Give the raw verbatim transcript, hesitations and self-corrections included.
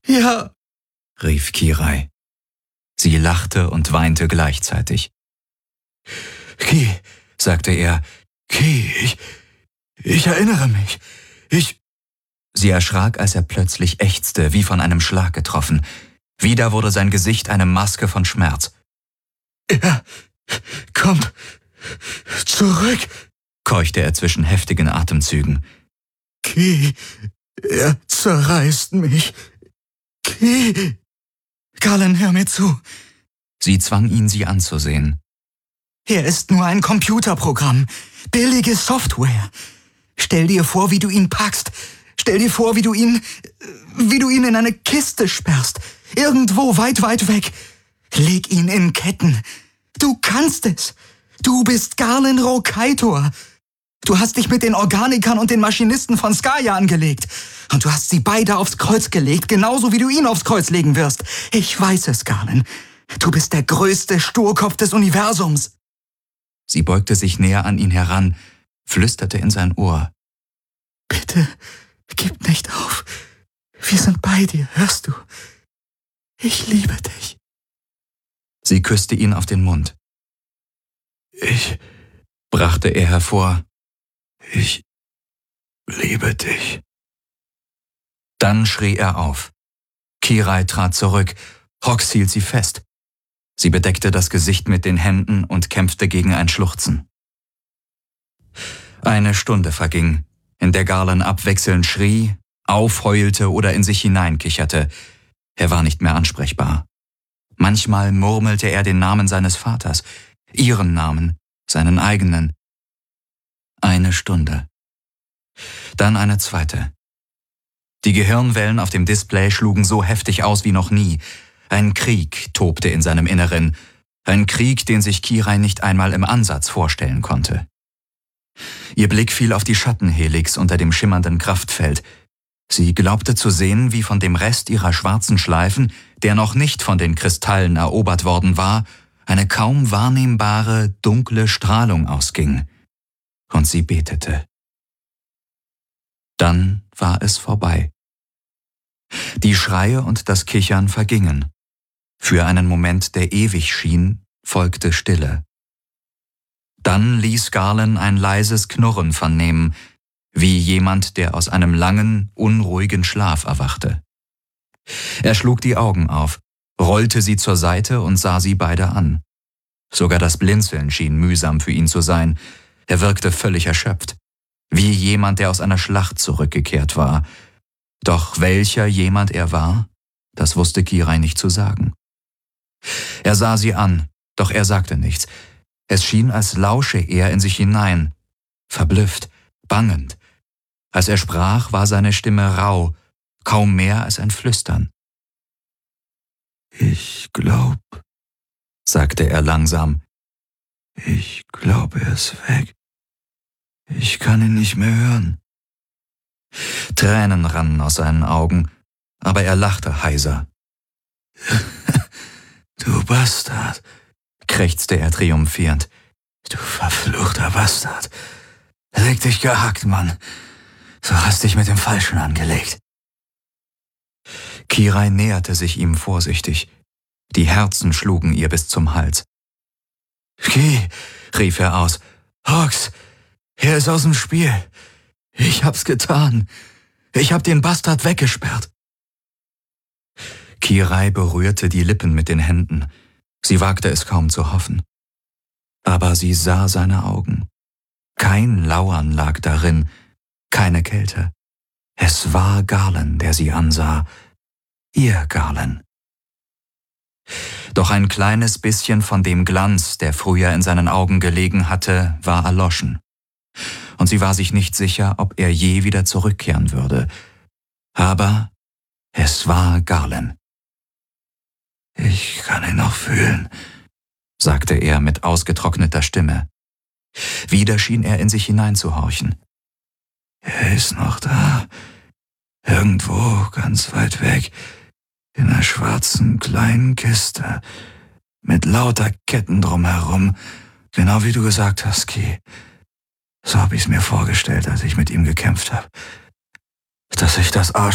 Ja, rief Kirai. Sie lachte und weinte gleichzeitig. Ki, sagte er, Ki, ich, ich erinnere mich. Ich... Sie erschrak, als er plötzlich ächzte, wie von einem Schlag getroffen. Wieder wurde sein Gesicht eine Maske von Schmerz. Er kommt zurück, keuchte er zwischen heftigen Atemzügen. Ki, er zerreißt mich. Ki. Garland, hör mir zu. Sie zwang ihn, sie anzusehen. Er ist nur ein Computerprogramm, billige Software. Stell dir vor, wie du ihn packst. Stell dir vor, wie du ihn, wie du ihn in eine Kiste sperrst. Irgendwo weit, weit weg. Leg ihn in Ketten. Du kannst es. Du bist Garland Rokaitor. Du hast dich mit den Organikern und den Maschinisten von Skaya angelegt. Und du hast sie beide aufs Kreuz gelegt, genauso wie du ihn aufs Kreuz legen wirst. Ich weiß es, Garland. Du bist der größte Sturkopf des Universums. Sie beugte sich näher an ihn heran, flüsterte in sein Ohr. Bitte, gib nicht auf. Wir sind bei dir, hörst du? Ich liebe dich. Sie küsste ihn auf den Mund. Ich, brachte er hervor, ich liebe dich. Dann schrie er auf. Kirai trat zurück, Hox hielt sie fest. Sie bedeckte das Gesicht mit den Händen und kämpfte gegen ein Schluchzen. Eine Stunde verging, in der Garland abwechselnd schrie, aufheulte oder in sich hineinkicherte. Er war nicht mehr ansprechbar. Manchmal murmelte er den Namen seines Vaters, ihren Namen, seinen eigenen. Eine Stunde. Dann eine zweite. Die Gehirnwellen auf dem Display schlugen so heftig aus wie noch nie. Ein Krieg tobte in seinem Inneren. Ein Krieg, den sich Kirai nicht einmal im Ansatz vorstellen konnte. Ihr Blick fiel auf die Schattenhelix unter dem schimmernden Kraftfeld. Sie glaubte zu sehen, wie von dem Rest ihrer schwarzen Schleifen, der noch nicht von den Kristallen erobert worden war, eine kaum wahrnehmbare, dunkle Strahlung ausging. Und sie betete. Dann war es vorbei. Die Schreie und das Kichern vergingen. Für einen Moment, der ewig schien, folgte Stille. Dann ließ Garland ein leises Knurren vernehmen, wie jemand, der aus einem langen, unruhigen Schlaf erwachte. Er schlug die Augen auf, rollte sie zur Seite und sah sie beide an. Sogar das Blinzeln schien mühsam für ihn zu sein. Er wirkte völlig erschöpft, wie jemand, der aus einer Schlacht zurückgekehrt war. Doch welcher jemand er war, das wusste Kirai nicht zu sagen. Er sah sie an, doch er sagte nichts. Es schien, als lausche er in sich hinein, verblüfft, bangend. Als er sprach, war seine Stimme rau, kaum mehr als ein Flüstern. »Ich glaub«, sagte er langsam, »ich glaube, er ist weg. Ich kann ihn nicht mehr hören.« Tränen rannen aus seinen Augen, aber er lachte heiser. »Du Bastard«, krächzte er triumphierend. »Du verfluchter Bastard. Leg dich gehackt, Mann. Du hast dich mit dem Falschen angelegt.« Kirai näherte sich ihm vorsichtig. Die Herzen schlugen ihr bis zum Hals. »Ki«, rief er aus, »Hox, er ist aus dem Spiel. Ich hab's getan. Ich hab den Bastard weggesperrt.« Kirai berührte die Lippen mit den Händen. Sie wagte es kaum zu hoffen. Aber sie sah seine Augen. Kein Lauern lag darin, keine Kälte. Es war Garland, der sie ansah. Ihr Garland. Doch ein kleines bisschen von dem Glanz, der früher in seinen Augen gelegen hatte, war erloschen. Und sie war sich nicht sicher, ob er je wieder zurückkehren würde. Aber es war Garland. »Ich kann ihn noch fühlen«, sagte er mit ausgetrockneter Stimme. Wieder schien er in sich hineinzuhorchen. »Er ist noch da, irgendwo ganz weit weg, in einer schwarzen kleinen Kiste, mit lauter Ketten drumherum, genau wie du gesagt hast, Ki. So hab ich's mir vorgestellt, als ich mit ihm gekämpft habe. Dass ich das Arsch